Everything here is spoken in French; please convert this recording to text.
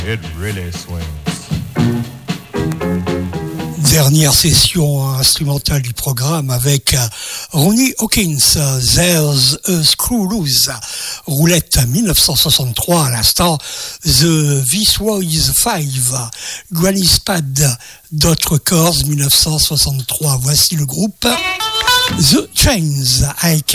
It really swings. Dernière session instrumentale du programme avec Ronnie Hawkins, There's a Screw Loose, roulette 1963 à l'instant, The Viceroy's 5, Granny's Pad, Dot Records 1963. Voici le groupe The Chains avec